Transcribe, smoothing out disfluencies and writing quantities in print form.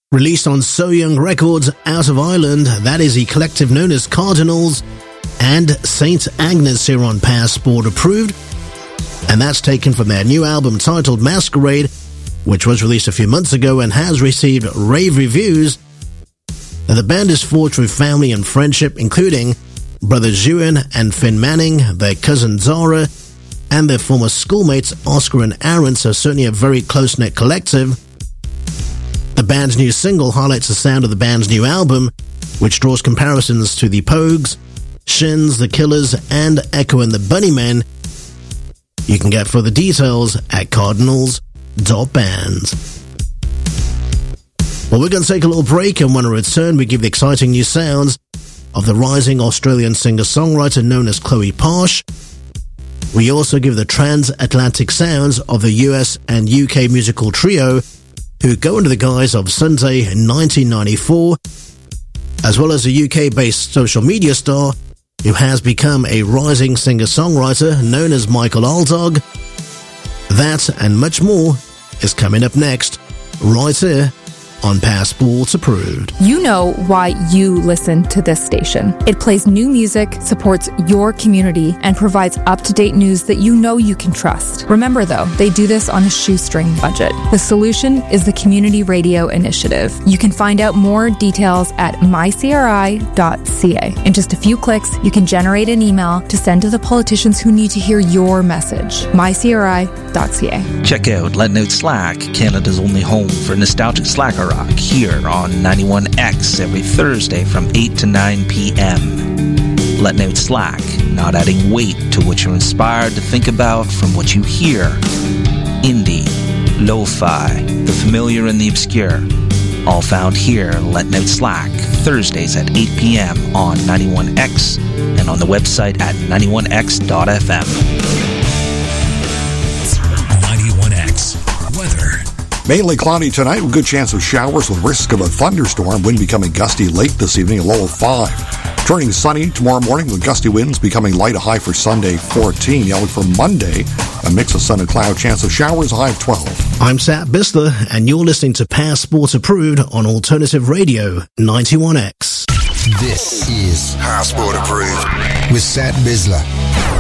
Released on So Young Records out of Ireland, that is the collective known as Cardinals and Saint Agnes here on Passport Approved. And that's taken from their new album titled Masquerade, which was released a few months ago and has received rave reviews. Now, the band is forged through family and friendship, including brothers Ewan and Finn Manning, their cousin Zara, and their former schoolmates Oscar and Aaron, so certainly a very close-knit collective. The band's new single highlights the sound of the band's new album, which draws comparisons to the Pogues, Shins, the Killers, and Echo and the Bunnymen. You can get further details at cardinals.band. Well, we're going to take a little break, and when we return, we give the exciting new sounds of the rising Australian singer-songwriter known as Chloe Posh. We also give the transatlantic sounds of the US and UK musical trio who go under the guise of Sunday 1994, as well as a UK-based social media star who has become a rising singer-songwriter known as Michael Aldog. That and much more is coming up next, right here on Passport Approved. You know why you listen to this station. It plays new music, supports your community, and provides up-to-date news that you know you can trust. Remember, though, they do this on a shoestring budget. The solution is the Community Radio Initiative. You can find out more details at mycri.ca. In just a few clicks, you can generate an email to send to the politicians who need to hear your message. mycri.ca. Check out Let Note Slack, Canada's only home for nostalgic slacker rock, here on 91X every Thursday from 8 to 9 p.m. Let Note Slack, not adding weight to what you're inspired to think about from what you hear. Indie, lo-fi, the familiar and the obscure, all found here. Let Note Slack, Thursdays at 8 p.m. on 91X and on the website at 91x.fm. 91X weather. Mainly cloudy tonight with good chance of showers with risk of a thunderstorm. Wind becoming gusty late this evening, a low of 5. Turning sunny tomorrow morning with gusty winds becoming light, a high for Sunday 14. Now look for Monday, a mix of sun and cloud, chance of showers, a high of 12. I'm Sat Bisler, and you're listening to Passport Approved on Alternative Radio 91X. This is Passport Approved with Sat Bisler.